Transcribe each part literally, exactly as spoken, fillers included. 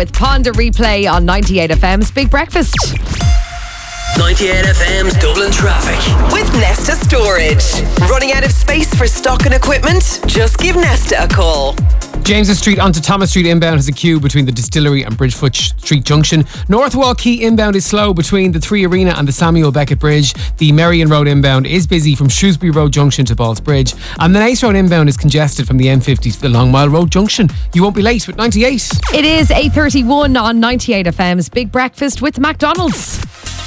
with Ponder Replay on ninety-eight F M's Big Breakfast. ninety-eight F M's Dublin traffic. With Nesta Storage. Running out of space for stock and equipment? Just give Nesta a call. James's Street onto Thomas Street inbound has a queue between the Distillery and Bridgefoot Street Junction. North Wall Quay inbound is slow between the Three Arena and the Samuel Beckett Bridge. The Merrion Road inbound is busy from Shrewsbury Road Junction to Balls Bridge. And the Nace Road inbound is congested from the M fifty to the Long Mile Road Junction. You won't be late with ninety-eight. It is eight thirty-one on ninety-eight F M's Big Breakfast with McDonald's.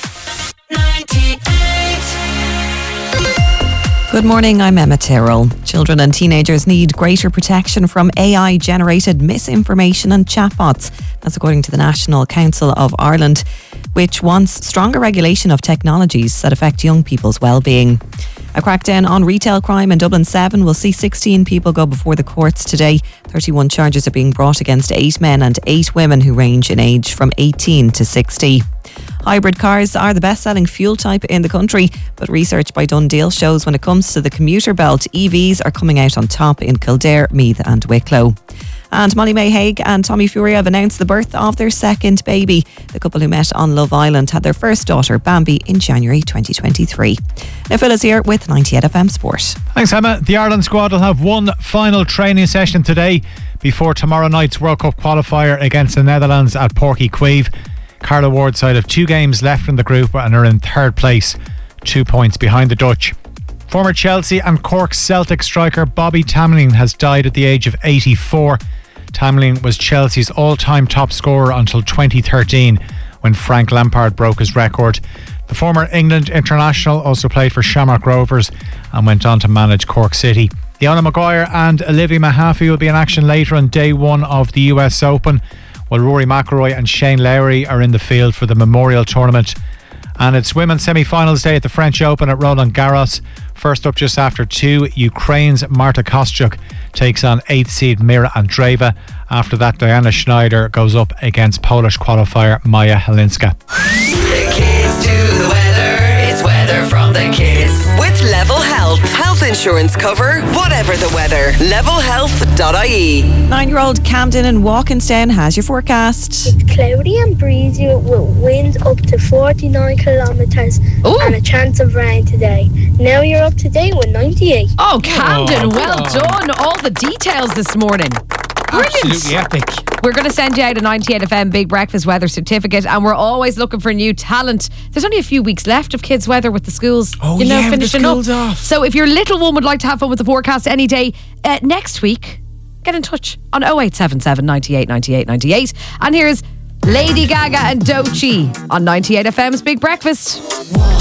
Good morning, I'm Emma Tyrrell. Children and teenagers need greater protection from A I-generated misinformation and chatbots. That's according to the National Council of Ireland, which wants stronger regulation of technologies that affect young people's well-being. A crackdown on retail crime in Dublin seven will see sixteen people go before the courts today. thirty-one charges are being brought against eight men and eight women who range in age from eighteen to sixty. Hybrid cars are the best-selling fuel type in the country, but research by Dundeel shows when it comes to the commuter belt, E Vs are coming out on top in Kildare, Meath and Wicklow. And Molly May Hague and Tommy Fury have announced the birth of their second baby. The couple who met on Love Island had their first daughter, Bambi, in January twenty twenty-three. Now Phil is here with ninety-eight F M Sport. Thanks, Emma. The Ireland squad will have one final training session today before tomorrow night's World Cup qualifier against the Netherlands at Porky Queeve. Carla Ward's side have two games left in the group and are in third place, two points behind the Dutch. Former Chelsea and Cork Celtic striker Bobby Tamlin has died at the age of eighty-four. Tamlin was Chelsea's all-time top scorer until twenty thirteen, when Frank Lampard broke his record. The former England international also played for Shamrock Rovers and went on to manage Cork City. Deanna Maguire and Olivia Mahaffey will be in action later on day one of the U S Open, while Rory McIlroy and Shane Lowry are in the field for the Memorial Tournament. And it's women's semi-finals day at the French Open at Roland Garros. First up just after two, Ukraine's Marta Kostyuk takes on eighth seed Mira Andreeva. After that, Diana Schneider goes up against Polish qualifier Maja Halinska. The kids do the weather. It's weather from the kids. With Level Health. Health insurance cover, whatever the weather. level health dot I E. Nine-year-old Camden in Walkinstown has your forecast. It's cloudy and breezy with winds up to forty-nine kilometres and a chance of rain today. Now you're up to date with ninety-eight. Oh, Camden, Oh, well oh. done. All the details this morning. Brilliant. Absolutely epic. We're going to send you out a ninety-eight F M Big Breakfast weather certificate, and we're always looking for new talent. There's only a few weeks left of kids' weather with the schools. Oh, you know, yeah, with the finishing schools up. off. So if your little one would like to have fun with the forecast any day uh, next week, get in touch on oh eight seven seven, ninety-eight, ninety-eight, ninety-eight. And here's Lady Gaga and Doechii on ninety-eight F M's Big Breakfast.